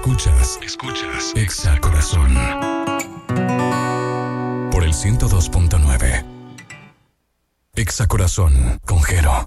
Escuchas Exa Corazón por el 102.9. Exa Corazón con Jero.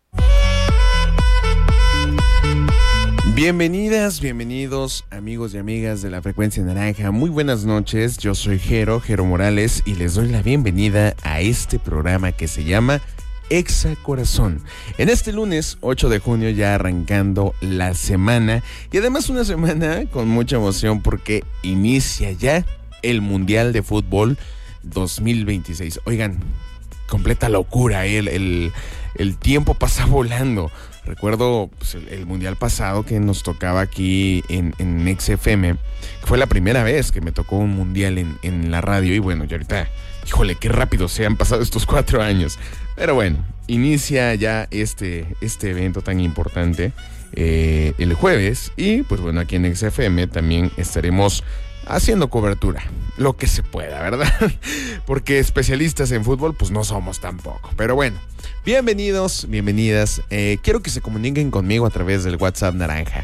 Bienvenidas, bienvenidos amigos y amigas de la Frecuencia Naranja. Muy buenas noches, yo soy Jero Morales y les doy la bienvenida a este programa que se llama Exa Corazón. En este lunes 8 de junio ya arrancando la semana y además una semana con mucha emoción porque inicia ya el Mundial de Fútbol 2026. Oigan, completa locura, el tiempo pasa volando. Recuerdo pues, el mundial pasado que nos tocaba aquí en XFM, que fue la primera vez que me tocó un mundial en la radio. Y bueno, y ahorita, híjole, qué rápido se han pasado estos 4 años. Pero bueno, inicia ya este evento tan importante el jueves. Y pues bueno, aquí en XFM también estaremos haciendo cobertura, lo que se pueda, ¿verdad? Porque especialistas en fútbol, pues no somos tampoco. Pero bueno, bienvenidos, bienvenidas. Quiero que se comuniquen conmigo a través del WhatsApp naranja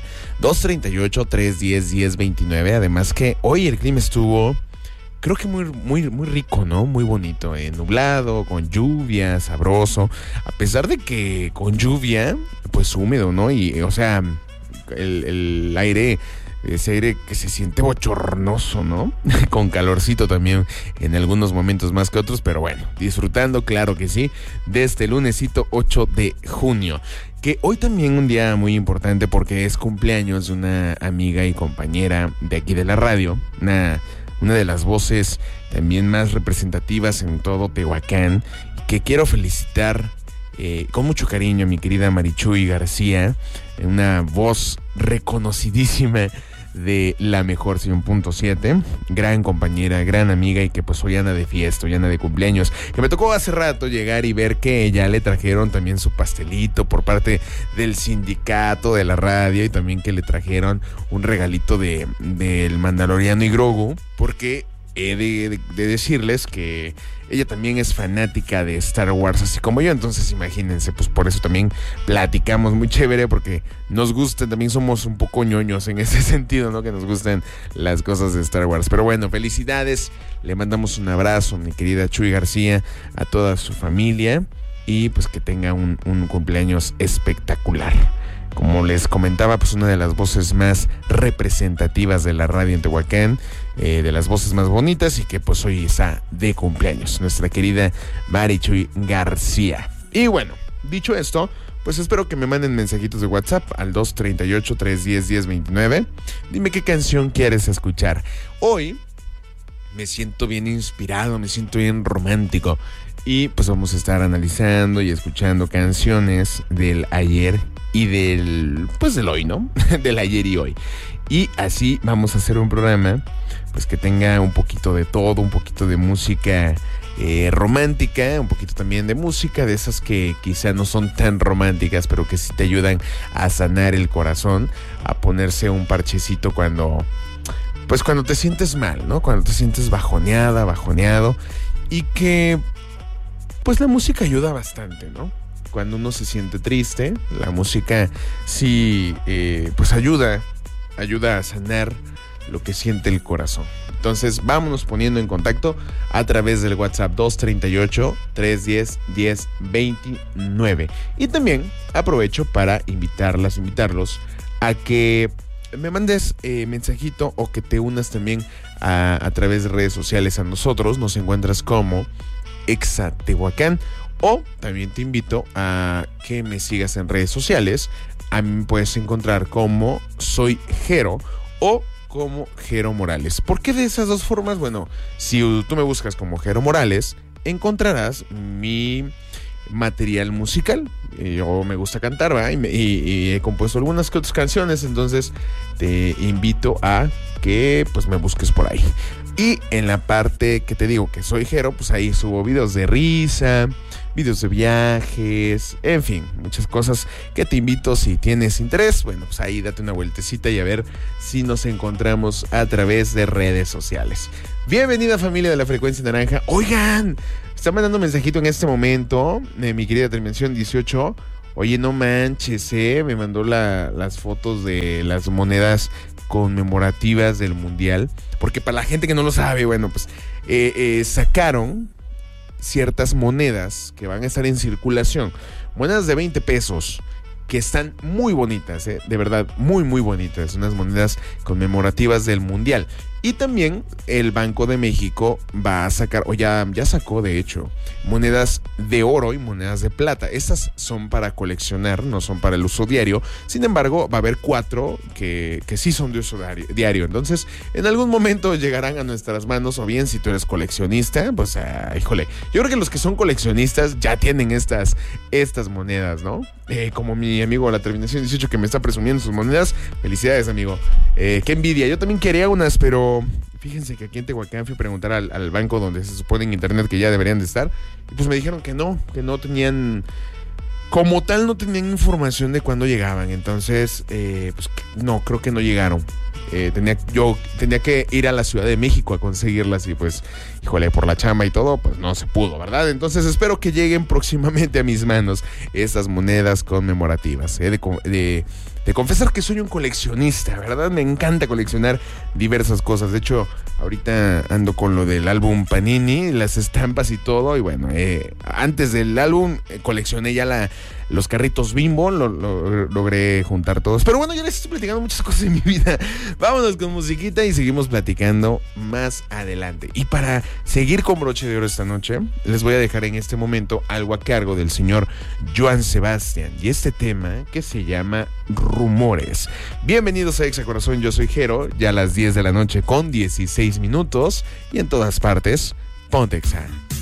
238-310-1029. Además que hoy el clima estuvo, creo que muy rico, ¿no? Muy bonito, nublado, con lluvia, sabroso. A pesar de que con lluvia, pues húmedo, ¿no? Y, o sea, el aire, ese aire que se siente bochornoso, ¿no? Con calorcito también en algunos momentos más que otros, pero bueno, disfrutando, claro que sí, de este lunesito 8 de junio. Que hoy también un día muy importante porque es cumpleaños de una amiga y compañera de aquí de la radio, una de las voces también más representativas en todo Tehuacán, que quiero felicitar con mucho cariño a mi querida Marichuy García, una voz reconocidísima de la mejor 100.7, gran compañera, gran amiga y que pues hoy anda de fiesta, hoy anda de cumpleaños, que me tocó hace rato llegar y ver que ya le trajeron también su pastelito por parte del sindicato de la radio y también que le trajeron un regalito del Mandaloriano y Grogu, porque he de decirles que ella también es fanática de Star Wars, así como yo. Entonces imagínense, pues por eso también platicamos muy chévere, porque nos gusta, también somos un poco ñoños en ese sentido, ¿no? Que nos gustan las cosas de Star Wars. Pero bueno, felicidades, le mandamos un abrazo, mi querida Chuy García, a toda su familia y pues que tenga un cumpleaños espectacular. Como les comentaba, pues una de las voces más representativas de la radio en Tehuacán, de las voces más bonitas y que pues hoy está de cumpleaños, nuestra querida Marichuy García. Y bueno, dicho esto, pues espero que me manden mensajitos de WhatsApp al 238-310-1029. Dime qué canción quieres escuchar. Hoy me siento bien inspirado, me siento bien romántico y pues vamos a estar analizando y escuchando canciones del ayer y del hoy, ¿no? Del ayer y hoy. Y así vamos a hacer un programa pues que tenga un poquito de todo, un poquito de música romántica, un poquito también de música de esas que quizá no son tan románticas, pero que sí te ayudan a sanar el corazón, a ponerse un parchecito cuando te sientes mal, ¿no? Cuando te sientes bajoneada, bajoneado, y que pues la música ayuda bastante, ¿no? Cuando uno se siente triste, la música sí pues ayuda a sanar lo que siente el corazón. Entonces vámonos poniendo en contacto a través del WhatsApp 238-310-1029. Y también aprovecho para invitarlos a que me mandes mensajito o que te unas también a través de redes sociales a nosotros. Nos encuentras como Exa Tehuacán. O también te invito a que me sigas en redes sociales. A mí me puedes encontrar como Soy Jero o como Jero Morales. ¿Por qué de esas dos formas? Bueno, si tú me buscas como Jero Morales, encontrarás mi material musical. Yo me gusta cantar, ¿verdad? Y he compuesto algunas que otras canciones. Entonces te invito a que pues me busques por ahí. Y en la parte que te digo que soy Jero, pues ahí subo videos de risa, videos de viajes, en fin, muchas cosas que te invito, si tienes interés, bueno, pues ahí date una vueltecita y a ver si nos encontramos a través de redes sociales. Bienvenida familia de la Frecuencia Naranja. Oigan, está mandando un mensajito en este momento, mi querida Terminación 18. Oye, no manches, me mandó las fotos de las monedas conmemorativas del Mundial. Porque para la gente que no lo sabe, bueno, pues sacaron ciertas monedas que van a estar en circulación. Monedas de 20 pesos. Que están muy bonitas, de verdad, muy, muy bonitas. Unas monedas conmemorativas del Mundial. Y también el Banco de México va a sacar, o ya sacó de hecho, monedas de oro y monedas de plata. Estas son para coleccionar, no son para el uso diario. Sin embargo, va a haber 4 que sí son de uso diario. Entonces, en algún momento llegarán a nuestras manos. O bien, si tú eres coleccionista, pues, híjole. Yo creo que los que son coleccionistas ya tienen estas monedas, ¿no? Como mi amigo la terminación 18 que me está presumiendo sus monedas. Felicidades, amigo. Qué envidia. Yo también quería unas, pero fíjense que aquí en Tehuacán fui a preguntar al banco donde se supone en internet que ya deberían de estar. Y pues me dijeron que no tenían, como tal, no tenían información de cuándo llegaban. Entonces, pues no, creo que no llegaron. Tenía que ir a la Ciudad de México a conseguirlas y pues, híjole, por la chamba y todo, pues no se pudo, ¿verdad? Entonces espero que lleguen próximamente a mis manos estas monedas conmemorativas, de confesar que soy un coleccionista, ¿verdad? Me encanta coleccionar diversas cosas. De hecho, ahorita ando con lo del álbum Panini, las estampas y todo. Y bueno, antes del álbum coleccioné ya los carritos Bimbo, logré juntar todos. Pero bueno, ya les estoy platicando muchas cosas de mi vida. Vámonos con musiquita y seguimos platicando más adelante. Y para seguir con broche de oro esta noche, les voy a dejar en este momento algo a cargo del señor Joan Sebastián. Y este tema que se llama Rumores. Bienvenidos a Exa Corazón, yo soy Jero, ya a las 10 de la noche con 16 minutos y en todas partes, ponte Exa.